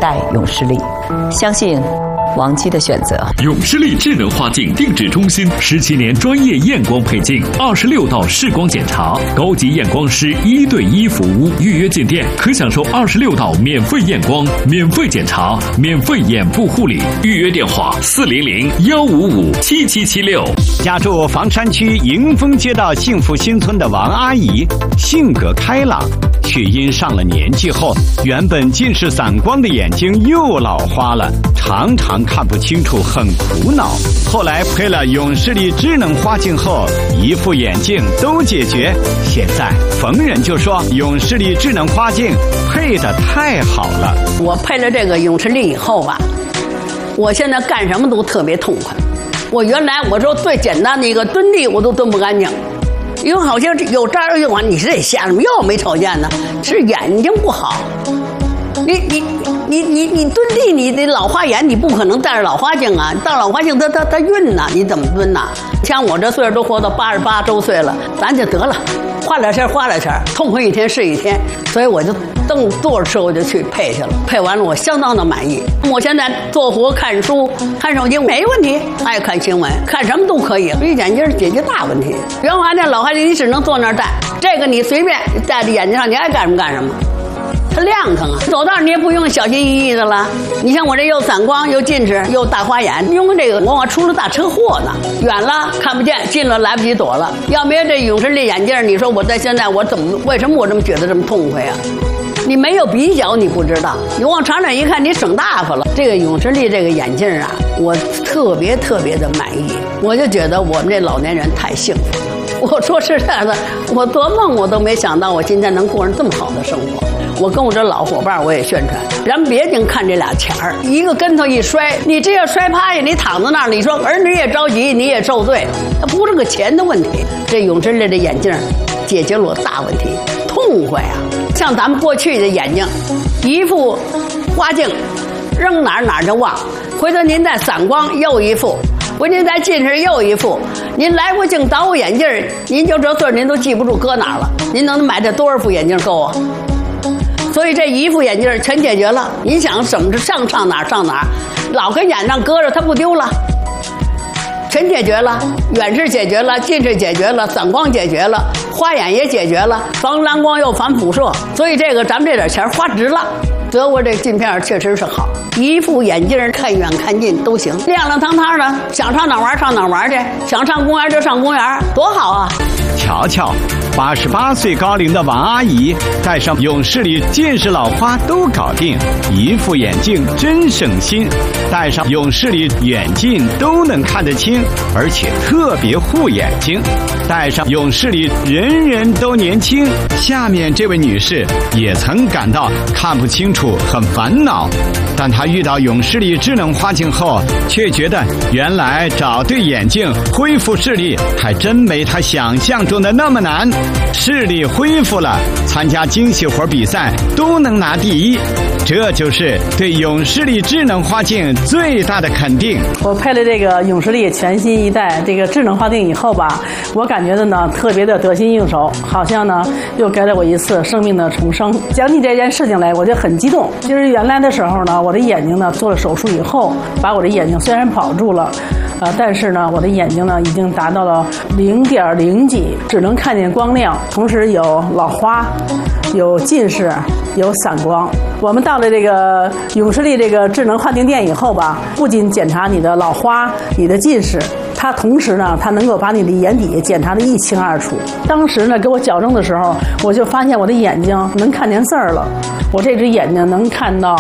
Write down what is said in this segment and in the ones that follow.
戴永视力，相信王姬的选择。 永视力智能花镜定制中心17年专业验光配镜，26道视光检查，高级验光师1对1服务。预约进店可享受26道免费验光、免费检查、免费眼部护理。预约电话400-155-7776。 家住房山区迎丰街道幸福新村的王阿姨，性格开朗，却因上了年纪后，原本近视散光的眼睛又老花了，常常看不清楚，很苦恼。后来配了永视力智能花镜后，一副眼镜都解决。现在逢人就说永视力智能花镜配得太好了。 我配了这个永视力以后吧，我现在干什么都特别痛快。我原来我说最简单的一个蹲地我都蹲不干净，因为好像有这儿有完，你是得瞎什么又没瞅见呢？是眼睛不好。你蹲地，你得老花眼，你不可能戴着老花镜啊！戴老花镜它晕呐，你怎么蹲呐？像我这岁数都活到88周岁了，咱就得了，花点钱，痛快一天是一天。所以我就正坐着车我就去配去了，配完了我相当的满意。我现在做活、看书、看手机没问题，爱看新闻，看什么都可以。这眼镜解决大问题。原来那老花镜你只能坐那儿戴，这个你随便戴在眼睛上，你爱干什么干什么。它亮堂啊，走道你也不用小心翼翼的了。你像我这又散光又近视又大花眼，用这个往出了大车祸呢，远了看不见，近了来不及躲了。要没有这永视力眼镜，你说我在现在我为什么我这么觉得这么痛快啊？你没有比较你不知道，你往长远一看你省大发了。这个永视力这个眼镜啊，我特别的满意，我就觉得我们这老年人太幸福了。我说实在的，我做梦我都没想到我今天能过上这么好的生活。我跟我这老伙伴我也宣传，咱别净看这俩钱儿，一个跟头一摔，你这要摔趴下，你躺在那儿，你说儿女也着急，你也受罪，它不是个钱的问题。这永视力的眼镜解决了我大问题，痛快啊！像咱们过去的眼睛，一副花镜，扔哪儿就忘，回头您再散光又一副。回您再近视又一副，您来过镜倒过眼镜，您就这岁您都记不住搁哪儿了。您能买这多少副眼镜够啊？所以这一副眼镜全解决了。您想怎么上哪儿，老跟眼上搁着它不丢了，全解决了。远视解决了，近视解决了，散光解决了，花眼也解决了，防蓝光又防辐射。所以这个咱们这点钱花值了。德国这镜片确实是好，一副眼镜看远看近都行，亮亮堂堂的，想上哪玩上哪玩去，想上公园就上公园，多好啊！ 瞧瞧，88岁高龄的王阿姨戴上永视力近视老花都搞定，一副眼镜真省心，戴上永视力眼镜都能看得清，而且特别护眼睛。戴上永视力人人都年轻。下面这位女士也曾感到看不清楚很烦恼，但她遇到永视力智能花镜后，却觉得原来找对眼镜恢复视力还真没她想象中的那么难。视力恢复了，参加精细活比赛都能拿第一，这就是对永视力智能花镜最大的肯定。 我配了这个永视力全新一代这个智能花镜以后吧，我感觉的呢特别的得心应手，好像呢又给了我一次生命的重生。讲起这件事情来，我就很激动。就是原来的时候呢，我的眼睛呢做了手术以后，把我的眼睛虽然保住了，但是呢我的眼睛呢已经达到了0.0几，只能看见光亮，同时有老花，有近视，有散光。我们到了这个永视力这个智能花镜店以后吧，不仅检查你的老花、你的近视，它同时呢，它能够把你的眼底检查得一清二楚。当时呢，给我矫正的时候，我就发现我的眼睛能看见字儿了。我这只眼睛能看到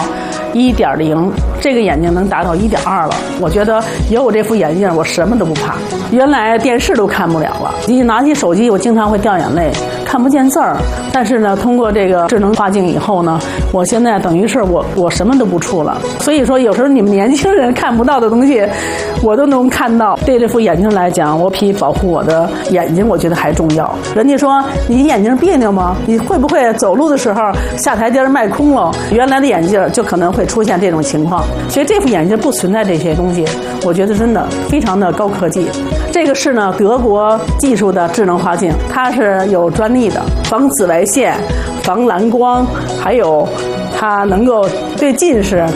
1.0，这个眼睛能达到1.2了。我觉得有我这副眼镜，我什么都不怕。原来电视都看不了了，一拿起手机，我经常会掉眼泪，看不见字儿。但是呢，通过这个智能花镜以后呢，我现在等于是我什么都不触了。所以说，有时候你们年轻人看不到的东西，我都能看到。对这副眼镜来讲，我比保护我的眼睛，我觉得还重要。人家说你眼睛别扭吗？你会不会走路的时候下台阶迈空了？原来的眼镜就可能会出现这种情况。其实这副眼镜不存在这些东西，我觉得真的非常的高科技。这个是呢德国技术的智能花镜，它是有专利的，防紫外线、防蓝光，还有它能够对近视